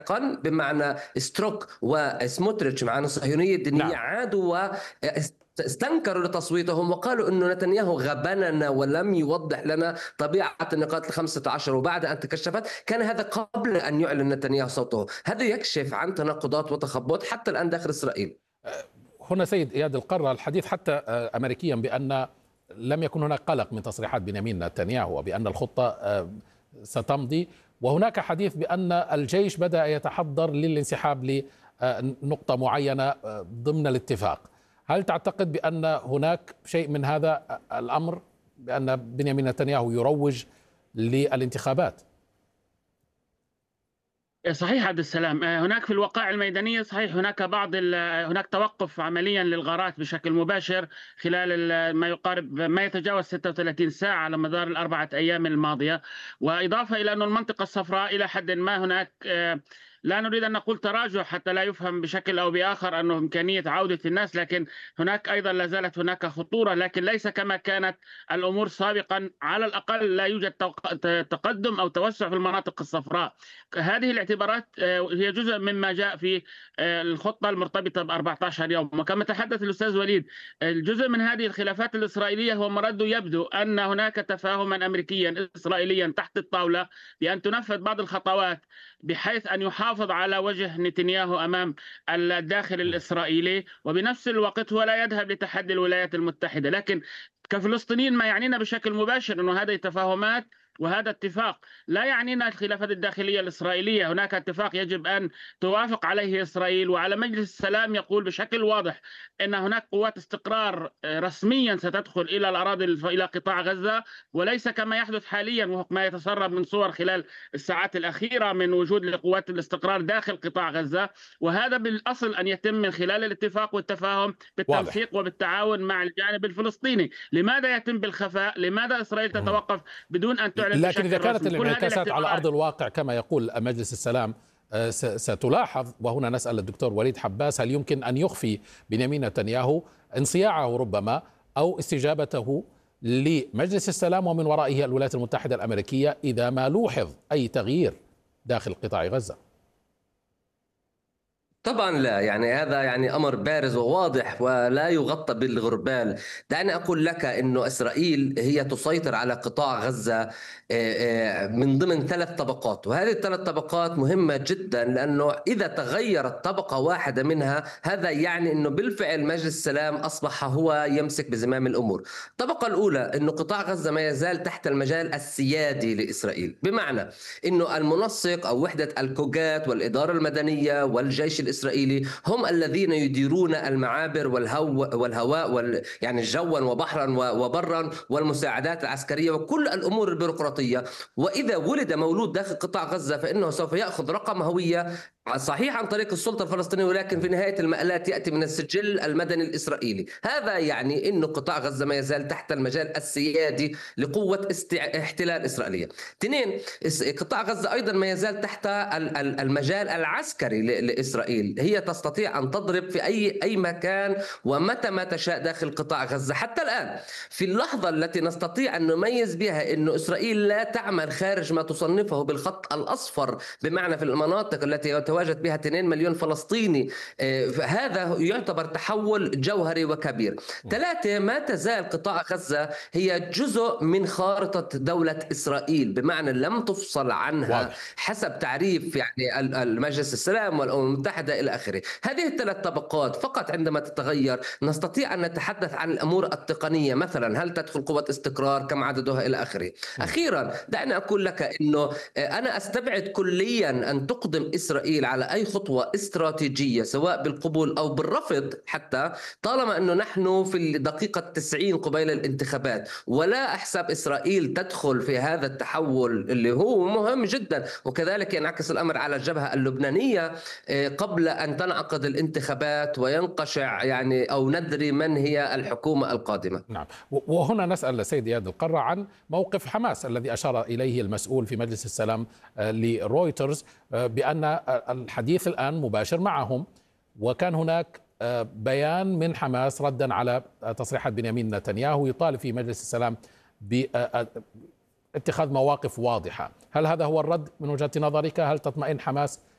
بمعنى ستروك وسموتريتش مع الصهيونية الدينية نعم. عادوا استنكروا لتصويتهم وقالوا أنه نتنياهو غبننا ولم يوضح لنا طبيعة النقاط ال15، وبعد أن تكشفت كان هذا قبل أن يعلن نتنياهو صوته. هذا يكشف عن تناقضات وتخبط حتى الآن داخل إسرائيل. هنا سيد إياد القرة، الحديث حتى أمريكيا بأن لم يكن هناك قلق من تصريحات بنيامين نتنياهو وبأن الخطة ستمضي، وهناك حديث بأن الجيش بدأ يتحضر للانسحاب لنقطة معينة ضمن الاتفاق. هل تعتقد بأن هناك شيء من هذا الأمر، بأن بنيامين نتنياهو يروج للانتخابات؟ صحيح عبد السلام، هناك في الوقائع الميدانية صحيح هناك توقف عمليا للغارات بشكل مباشر خلال ما يتجاوز 36 ساعة على مدار الأربعة أيام الماضية، وإضافة إلى أن المنطقة الصفراء إلى حد ما هناك لا نريد أن نقول تراجع حتى لا يفهم بشكل أو بآخر أنه إمكانية عودة الناس، لكن هناك أيضا لا زالت هناك خطورة، لكن ليس كما كانت الأمور سابقا. على الأقل لا يوجد تقدم أو توسع في المناطق الصفراء. هذه الاعتبارات هي جزء مما جاء في الخطة المرتبطة ب 14 يوم. وكما تحدث الأستاذ وليد، الجزء من هذه الخلافات الإسرائيلية هو مرد يبدو أن هناك تفاهما أمريكيا إسرائيليا تحت الطاولة بأن تنفذ بعض الخطوات بحيث أن يحافظ على وجه نتنياهو أمام الداخل الإسرائيلي، وبنفس الوقت هو لا يذهب لتحدي الولايات المتحدة. لكن كفلسطينيين ما يعنينا بشكل مباشر أنه هذه التفاهمات وهذا اتفاق لا يعنينا الخلافات الداخلية الإسرائيلية. هناك اتفاق يجب أن توافق عليه إسرائيل، وعلى مجلس السلام يقول بشكل واضح أن هناك قوات استقرار رسميا ستدخل إلى الأراضي إلى قطاع غزة، وليس كما يحدث حاليا وما يتسرب من صور خلال الساعات الأخيرة من وجود لقوات الاستقرار داخل قطاع غزة. وهذا بالأصل أن يتم من خلال الاتفاق والتفاهم بالتنسيق وبالتعاون مع الجانب الفلسطيني. لماذا يتم بالخفاء؟ لماذا إسرائيل تتوقف بدون أن تعلن؟ لكن إذا كانت الانعكاسات على أرض الواقع كما يقول مجلس السلام ستلاحظ، وهنا نسأل الدكتور وليد حباس، هل يمكن أن يخفي بنيامين نتنياهو انصياعه ربما أو استجابته لمجلس السلام ومن ورائه الولايات المتحدة الأمريكية إذا ما لوحظ أي تغيير داخل قطاع غزة؟ طبعا لا، يعني هذا يعني أمر بارز وواضح ولا يغطى بالغربال. دعني أقول لك أنه إسرائيل هي تسيطر على قطاع غزة من ضمن 3 طبقات، وهذه ال3 طبقات مهمة جدا، لأنه إذا تغيرت طبقة واحدة منها هذا يعني أنه بالفعل مجلس السلام أصبح هو يمسك بزمام الأمور. الطبقة الأولى أنه قطاع غزة ما يزال تحت المجال السيادي لإسرائيل، بمعنى أنه المنسق أو وحدة الكوجات والإدارة المدنية والجيش الإسرائيلي هم الذين يديرون المعابر والهواء يعني جوا وبحرا وبرا والمساعدات العسكرية وكل الأمور البيروقراطية. وإذا ولد مولود داخل قطاع غزة فإنه سوف يأخذ رقم هوية صحيح عن طريق السلطة الفلسطينية، ولكن في نهاية المآلات يأتي من السجل المدني الإسرائيلي. هذا يعني أن قطاع غزة ما يزال تحت المجال السيادي لقوة احتلال إسرائيلية. 2، قطاع غزة أيضا ما يزال تحت المجال العسكري لإسرائيل، هي تستطيع أن تضرب في أي مكان ومتى ما تشاء داخل قطاع غزة. حتى الآن في اللحظة التي نستطيع أن نميز بها أن إسرائيل لا تعمل خارج ما تصنفه بالخط الأصفر، بمعنى في المناطق التي يتواجد بها 2 مليون فلسطيني، هذا يعتبر تحول جوهري وكبير. 3، ما تزال قطاع غزة هي جزء من خارطة دولة إسرائيل، بمعنى لم تفصل عنها حسب تعريف يعني المجلس السلام والأمم المتحدة إلى آخره. هذه ال3 طبقات فقط عندما تتغير نستطيع أن نتحدث عن الأمور التقنية، مثلا هل تدخل قوة استقرار، كم عددها إلى آخره. أخيرا دعني أقول لك أنه أنا أستبعد كليا أن تقدم إسرائيل على أي خطوة استراتيجية سواء بالقبول أو بالرفض، حتى طالما أنه نحن في الدقيقة 90 قبيل الانتخابات، ولا أحسب إسرائيل تدخل في هذا التحول اللي هو مهم جدا، وكذلك ينعكس الأمر على الجبهة اللبنانية قبل أن تنعقد الانتخابات وينقشع يعني أو ندري من هي الحكومة القادمة. نعم، وهنا نسأل السيد إياد القرة عن موقف حماس الذي أشار إليه المسؤول في مجلس السلام لرويترز بأن الحديث الآن مباشر معهم، وكان هناك بيان من حماس ردا على تصريحات بنيامين نتنياهو يطالب في مجلس السلام باتخاذ مواقف واضحة. هل هذا هو الرد من وجهة نظرك؟ هل تطمئن حماس